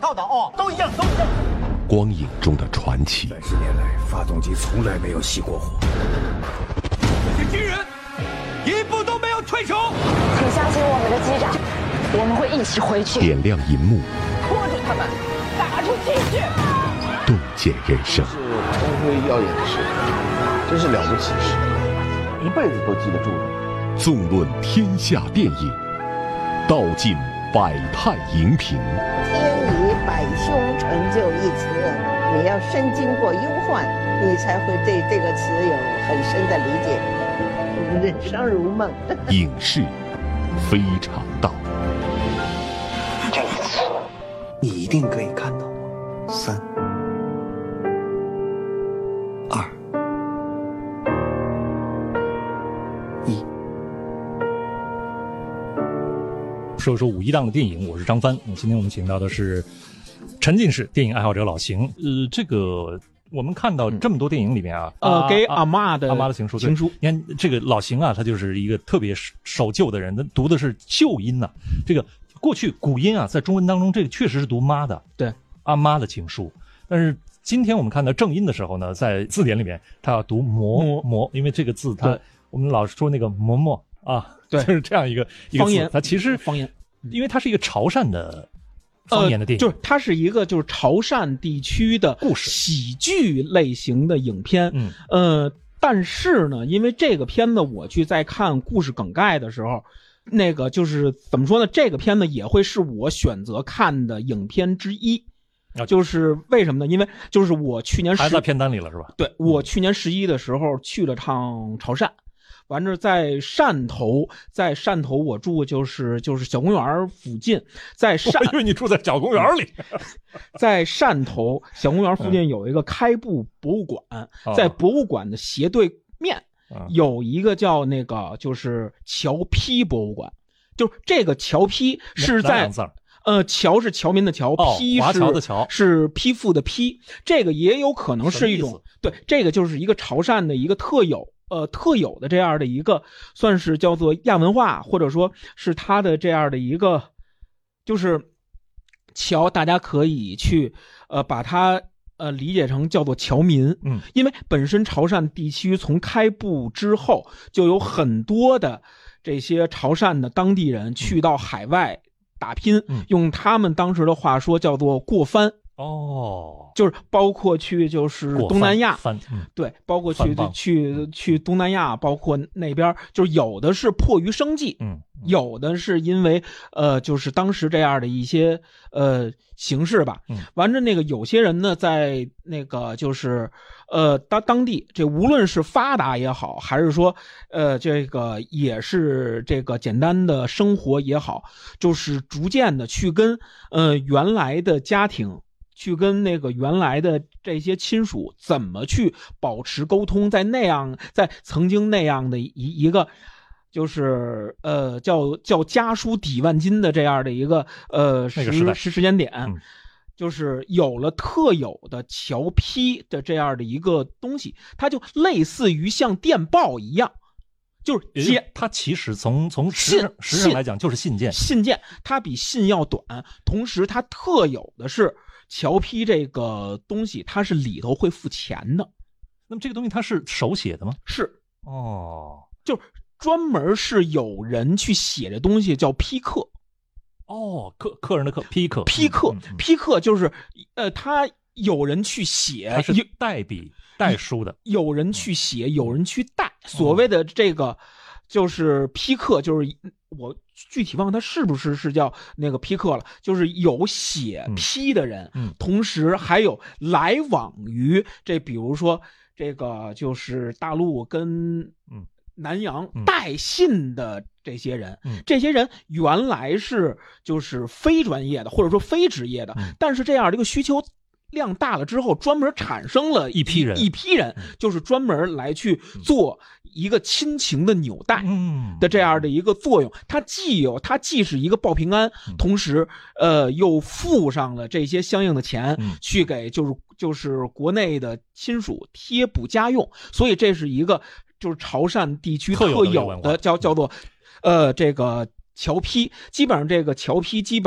跳的哦，都一样。 光影中的传奇。 30年来，发动机从来没有熄过火。 这些军人一步都没有退出。 请相信我们的机长，我们会一起回去。 点亮银幕， 拖住他们，打出气势， 洞见人生。 是光辉耀眼的时刻，真是了不起的事，一辈子都记得住的。 纵论天下电影，道尽百态荧屏。 天以百凶成就一词，你要深经过忧患，你才会对这个词有很深的理解。人生如梦， 影视非常道。 这一次， 你一定可以看到我。3、2、1。 说说五一档的电影，我是张帆。今天我们请到的是沉浸式电影爱好者老邢。这个我们看到这么多电影里面给阿妈的情书。 情书， 你看这个老邢啊，他就是一个特别守旧的人，他读的是旧音呐。这个过去古音啊，在中文当中，这个确实是读妈的， 对， 阿妈的情书。但是今天我们看到正音的时候呢，在字典里面，他要读魔，因为这个字我们老说那个嬷啊， 对， 就是这样一个方言， 它其实方言， 因为它是一个潮汕的方言的电影， 就是它是一个就是潮汕地区的故事喜剧类型的影片。但是呢，因为这个片子我去在看故事梗概的时候，那个就是怎么说呢？这个片子也会是我选择看的影片之一。就是为什么呢？因为就是我去年还在片单里了是吧？ 对，我去年11的时候去了趟潮汕。完了，在汕头我住就是小公园附近， 我以为你住在小公园里。 在汕头小公园附近有一个开埠博物馆，在博物馆的斜对面有一个叫那个就是侨批博物馆，就是这个侨批是在侨是侨民的侨，批华侨的侨是批复的批，这个也有可能是一种，对，这个就是一个潮汕的一个特有的这样的一个算是叫做亚文化，或者说是它的这样的一个就是侨，大家可以去把它理解成叫做侨民。因为本身潮汕地区从开埠之后就有很多的这些潮汕的当地人去到海外打拼，用他们当时的话说叫做过番。就是包括去就是东南亚，对，包括去东南亚，包括那边就是有的是迫于生计，有的是因为就是当时这样的一些形势吧。完了那个有些人呢，在那个就是当地这无论是发达也好，还是说这个也是这个简单的生活也好，就是逐渐的去跟原来的家庭。去跟那个原来的这些亲属怎么去保持沟通，在曾经那样的一个就是叫家书抵万金的这样的一个时间点，就是有了特有的侨批的这样的一个东西，它就类似于像电报一样。就是它其实从时上来讲就是信件， 它比信要短，同时它特有的是侨批这个东西，它是里头会付钱的。 那么这个东西它是手写的吗？ 是就是专门是有人去写这东西叫批刻。 客人的批刻就是他有人去写， 它是代笔代书的， 有人去写，有人去代。所谓的这个就是批刻，就是我具体忘它是不是叫那个批刻了，就是有写批的人，同时还有来往于这，比如说这个就是大陆跟南洋带信的这些人，这些人原来是就是非专业的或者说非职业的，但是这样的一个需求量大了之后，专门产生了一批人，就是专门来去做一个亲情的纽带的这样的一个作用。它既是一个报平安，同时又附上了这些相应的钱去给就是国内的亲属贴补家用，所以这是一个就是潮汕地区特有的叫做这个侨批。基本上这个侨批